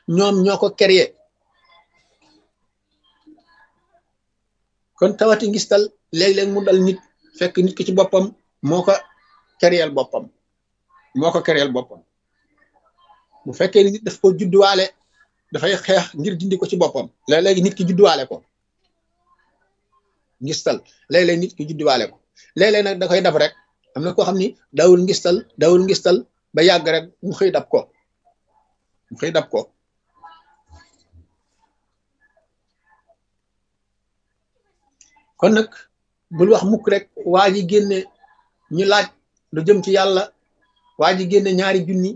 ñoom ñoo ko créé kon tawati ngistal léeg-léeg mu dal nit fekk nit ki ci boppam moo ko créel boppam bu fekkee ni nit daf ko judduwaale dafay xeex ngir dindi ko ci boppam léeg-léegi nit ki judduwaale ko ngistal léeg-léeg nit ki judduwaale ko léeg-léeg nag da koy dab rek am na koo xam ni dawul ngistal ba yàgg rek mu xëy dab ko kon nag bul wax mukk rek waa ji génne ñu laaj lu jëm ci yàlla waa ji génne ñaari junni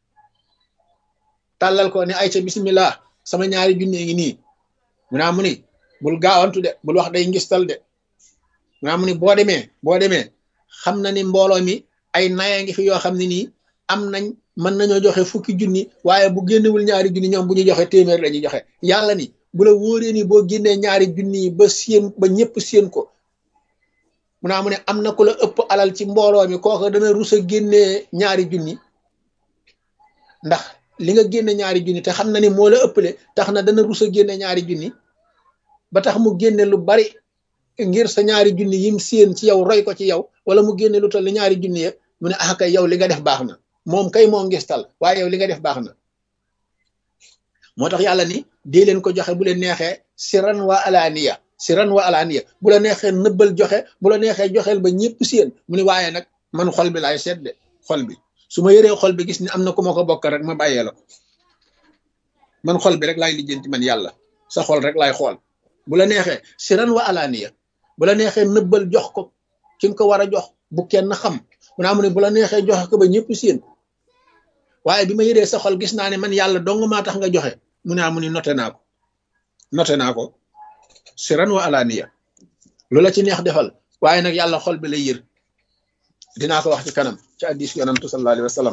tàllal ko ne ay ca bismillah sama ñaari junni ngi nii mu ni bul gaawantu de bul wax day ngistal de mu ni boo demee xam na ni mbooloo mi ay naya ngi fi yoo xam ne nii am nañ mën nañoo joxe fukki junni waaye bu génnewul ñaari junni ñoom bu ñu joxe téeméer la ñuy joxe yàlla ni bu la wóoree ni boo génnee ñaari junni yi ba ñëpp séen ko mu ne am na ku la ëpp alal ci mbooloo mi kooka dana rus a génnee ñaari junni ndax li nga génne ñaari junni te xam na ni moo la ëppale tax na dana rus a génne ñaari junni ba tax mu génne lu bari ngir sa ñaari junni yim séen ci yow roy ko ci yow wala mu génne lu toll ni ñaari junni ya mu ne ah kay yow li nga def baax na moom kay moo ngistal waaye yow li nga def baax na moo tax yàlla ni dee leen ko joxe bu leen neexee siran wa alaaniya bu la neexee nëbbal joxe bu la neexee joxeel ba ñëpp séen mu ne waaye nag man xol bi laay seet de xol bi su ma yëree xol bi gis ni am na ku ma ko bokk rek ma bàyyee la man xol bi rek laay lijjanti man yàlla sa xol rek laay xool bu la neexee siran wa alaaniya bu la neexee nëbbal jox ko ki nga ko war a jox bu kenn xam mu ne bu la neexee joxe ko ba ñëpp séen waaye bi ma yëree sa xol gis naa ne man yàlla dong maa tax nga joxe mu ni noté naa ko siran wa alaaniya lu la ci neex defal waaye nag yàlla xol bi lay yër dinaa ko wax ci kanam ci hadiis yonantu sallallahu alayhi wa sallam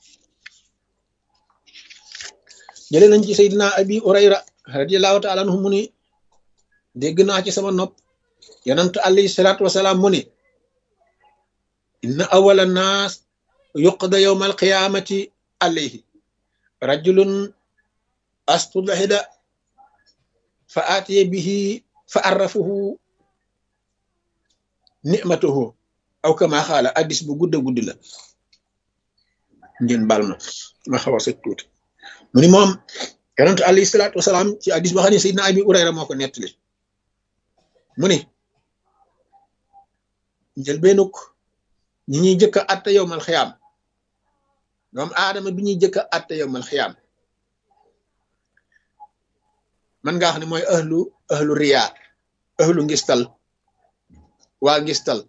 jële nañ ci Seydina Abi Hurayra radiyallahu taala anhu mu ni dégg naa ci sama nopp yonantu alayhi salaatu wasalaam mu ni inna awwala naas yuqda yawma alqiyamati alayhi rajulun astudhida fa aatiya bihi fa arrafuhu ni'matuhu aw kama xaala addis bu gudda guddi la ngeen baal ma xaw a sëg tuuti mu ni moom yonent alayhi salaatu wasalaam ci addis boo xam ne Seydina Abi Hurayra moo ko nettali mu ni njëlbeenuk ñi ñuy jëkk a atte yowmal xiyaam doomu aadama bi ñuy jëkk a atte yowmal xiyaam man nga wax ne mooy ahlu riyaa ahlu ngistal waa ngistal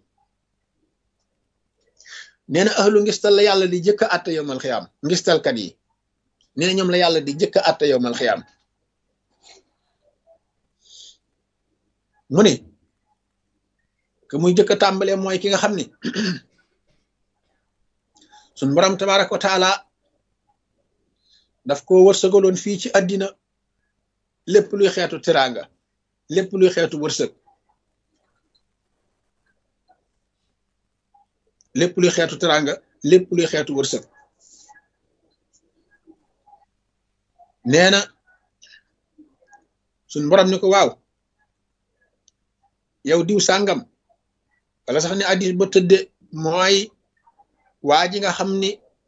nee na ahlu ngistal la yàlla di jëkk a atte yowmal xiyaam ngistalkat yi nee na ñoom la yàlla di jëkk a atte yowmal xiyaam mu ni que muy jëkk a tàmbalee mooy ki nga xam ni sun borom tabaraka wa taala daf ko wërsëgaloon fii ci àddina lépp luy xeetu teraanga lépp luy xeetu wërsëg lépp luy xeetu teraanga lépp luy xeetu wërsëg nee na suñ borom ni ko waaw yow diw sàngam wala sax ni addis ba tëdde mooy waa ji nga xam ni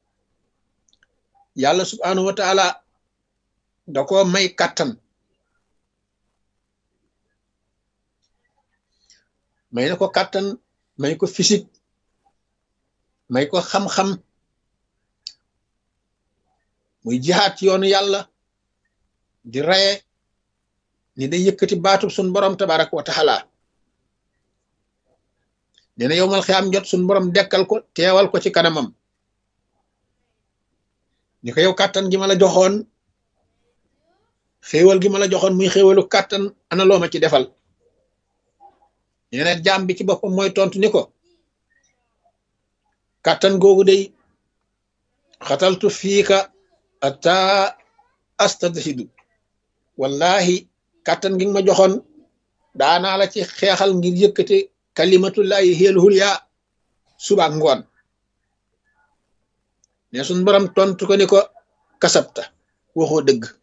yàlla subhanahu wa taala da ko may kàttan may na ko kàttan may ko physique may ko xam-xam muy jihaat ci yoonu yàlla di reye ni day yëkkati baatub sun borom tabaraka wa taala nee na yowmal xiyaam jot sun borom dekkal ko teewal ko ci kanamam ni ko yow kàttan gi ma la joxoon xéewal gi ma la joxoon muy xéewalu kàttan ana loo ma ci defal nee na jaam bi ci boppam mooy tontu ni ko kàttan googu day xataltu fiika ata astadhidu wallahi kàttan gi ma joxoon daanaa la ci xeexal ngir yëkkate kalimatullahi hiyal hulya suba ngoon ne suñ borom tontu ko ni ko kasabta waxoo dëgg